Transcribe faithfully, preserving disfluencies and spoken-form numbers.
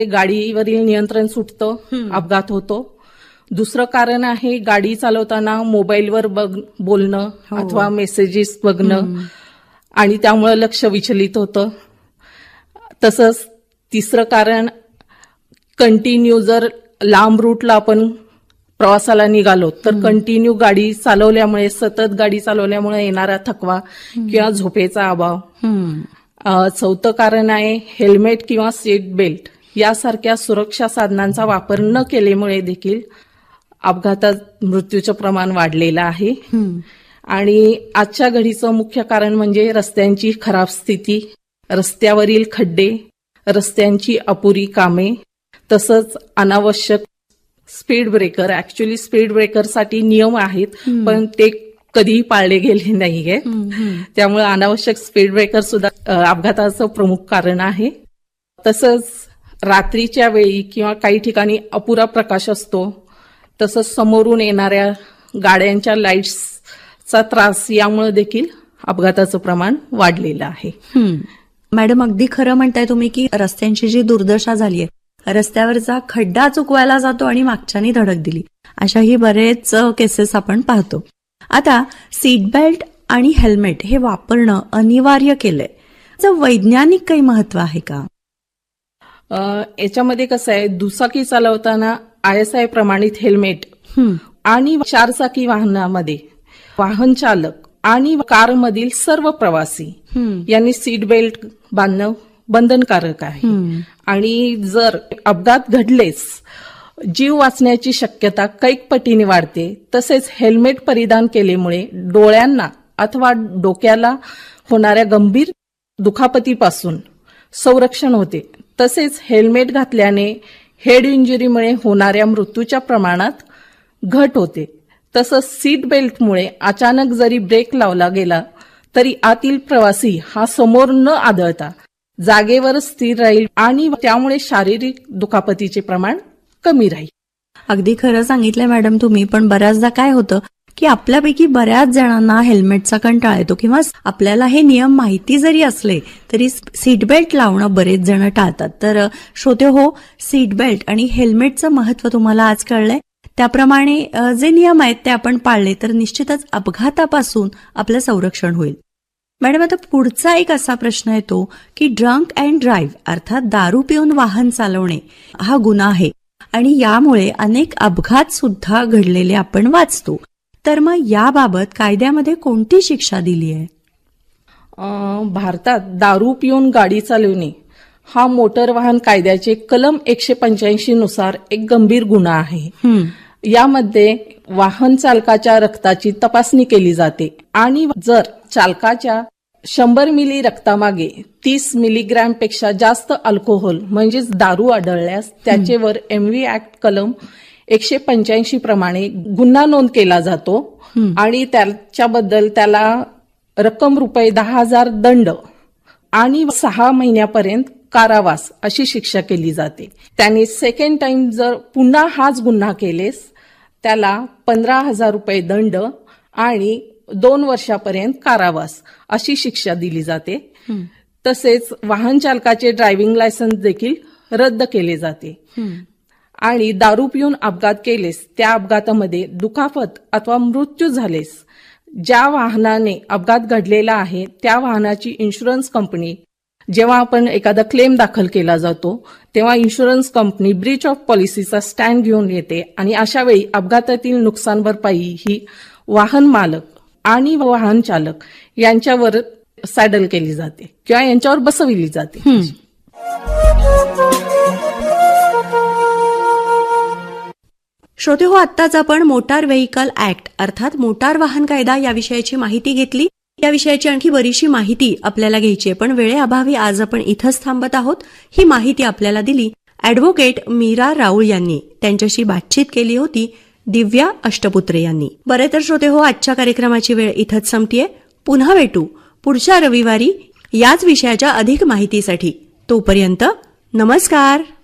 गाडीवरील नियंत्रण सुटतं, अपघात होतो. दुसरं कारण आहे गाडी चालवताना मोबाईलवर बघ बोलणं अथवा मेसेजेस बघणं आणि त्यामुळे लक्ष विचलित होतं. तसंच तिसरं कारण कंटिन्यू जर लांब रूटला आपण प्रवासाला निघालो तर कंटिन्यू गाडी चालवल्यामुळे सतत गाडी चालवल्यामुळे येणारा थकवा किंवा झोपेचा अभाव. चौथं कारण आहे हेल्मेट किंवा सीट बेल्ट यासारख्या सुरक्षा साधनांचा वापर न केल्यामुळे देखील अपघातात मृत्यूचं प्रमाण वाढलेलं आहे. आणि आजच्या घडीचं मुख्य कारण म्हणजे रस्त्यांची खराब स्थिती, रस्त्यावरील खड्डे, रस्त्यांची अपुरी कामे, तसंच अनावश्यक स्पीड ब्रेकर. ऍक्च्युली स्पीड ब्रेकरसाठी नियम आहेत पण ते कधीही पाळले गेले नाहीये. त्यामुळे अनावश्यक स्पीड ब्रेकर सुद्धा अपघाताचं प्रमुख कारण आहे. तसंच रात्रीच्या वेळी किंवा काही ठिकाणी अपुरा प्रकाश असतो, तसंच समोरून येणाऱ्या गाड्यांच्या लाईट्सचा त्रास यामुळे देखील अपघाताचं प्रमाण वाढलेलं आहे. मॅडम, अगदी खरं म्हणताय तुम्ही की रस्त्यांची जी दुर्दशा झालीय, रस्त्यावरचा खड्डा चुकवायला जातो आणि मागच्यानी धडक दिली, अशाही बरेच केसेस आपण पाहतो. आता सीट बेल्ट आणि हेल्मेट हे वापरणं अनिवार्य केलंय, त्याचं वैज्ञानिक काही महत्व आहे का? याच्यामध्ये कसं आहे, दुचाकी चालवताना आय एस आय प्रमाणित हेल्मेट आणि चारचाकी वाहनामध्ये वाहन चालक आणि कारमधील सर्व प्रवासी यांनी सीट बेल्ट बांधणं बंधनकारक आहे. आणि जर अपघात घडलेच जीव वाचण्याची शक्यता कैक पटीने वाढते. तसेच हेल्मेट परिधान केल्यामुळे डोळ्यांना अथवा डोक्याला होणाऱ्या गंभीर दुखापतीपासून संरक्षण होते. तसेच हेल्मेट घातल्याने हेड इंजुरीमुळे होणाऱ्या मृत्यूच्या प्रमाणात घट होते. तसंच सीट बेल्टमुळे अचानक जरी ब्रेक लावला गेला तरी आतील प्रवासी हा समोर न आदळता जागेवर स्थिर राहील आणि त्यामुळे शारीरिक दुखापतीचे प्रमाण कमी राहील. अगदी खरं सांगितलंय मॅडम तुम्ही. पण बऱ्याचदा काय होतं की आपल्यापैकी बऱ्याच जणांना हेल्मेटचा कंटाळा येतो किंवा आपल्याला हे नियम माहिती जरी असले तरी सीट बेल्ट लावणं बरेच जण टाळतात. तर श्रोते हो, सीट बेल्ट आणि हेल्मेटचं महत्व तुम्हाला आज कळलंय. त्याप्रमाणे जे नियम आहेत ते आपण पाळले तर निश्चितच अपघातापासून आपलं संरक्षण होईल. मॅडम, आता पुढचा एक असा प्रश्न येतो की ड्रंक अँड ड्राईव्ह अर्थात दारू पिऊन वाहन चालवणे हा गुन्हा आहे आणि यामुळे अनेक अपघात सुद्धा घडलेले आपण वाचतो. तर मग याबाबत कायद्यामध्ये कोणती शिक्षा दिली आहे? भारतात दारू पिऊन गाडी चालवणे हा मोटर वाहन कायद्याचे कलम एकशे पंच्याऐंशी नुसार एक गंभीर गुन्हा आहे. यामध्ये वाहन चालकाच्या रक्ताची तपासणी केली जाते आणि जर चालकाच्या शंभर मिली रक्तामागे तीस मिलीग्रॅम पेक्षा जास्त अल्कोहोल म्हणजेच दारू आढळल्यास त्याचेवर एमव्ही ऍक्ट कलम एकशे पंच्याऐंशी प्रमाणे गुन्हा नोंद केला जातो आणि त्याच्याबद्दल त्याला रक्कम रुपये दहा हजार दंड आणि सहा महिन्यापर्यंत कारावास अशी शिक्षा केली जाते. त्याने सेकंड टाइम जर पुन्हा हाच गुन्हा केलेस त्याला पंधरा हजार रुपये दंड आणि दोन वर्षापर्यंत कारावास अशी शिक्षा दिली जाते. तसेच वाहन चालकाचे ड्रायव्हिंग लायसन्स देखील रद्द केले जाते. आणि दारू पिऊन अपघात केलेस त्या अपघातामध्ये दुखापत अथवा मृत्यू झालेस ज्या वाहनाने अपघात घडलेला आहे त्या वाहनाची इन्शुरन्स कंपनी, जेव्हा आपण एखादा क्लेम दाखल केला जातो तेव्हा इन्शुरन्स कंपनी ब्रीच ऑफ पॉलिसीचा स्टँड घेऊन येते आणि अशा वेळी अपघातातील नुकसान भरपाई ही वाहन मालक आणि वाहन चालक यांच्यावर सॅडल केली जाते किंवा यांच्यावर बसविली जाते. श्रोते हो, आत्ताच आपण मोटार व्हेइकल ऍक्ट अर्थात मोटार वाहन कायदा या विषयाची माहिती घेतली. या विषयाची आणखी बरीचशी माहिती आपल्याला घ्यायची आहे पण वेळेअभावी आज आपण इथंच थांबत आहोत. ही माहिती आपल्याला दिली अॅडव्होकेट मीरा राऊळ यांनी. त्यांच्याशी बातचीत केली होती दिव्या अष्टपुत्रे यांनी. बरे तर श्रोते हो, आजच्या कार्यक्रमाची वेळ इथंच संपतीये. पुन्हा भेटू पुढच्या रविवारी याच विषयाच्या अधिक माहितीसाठी. तोपर्यंत नमस्कार.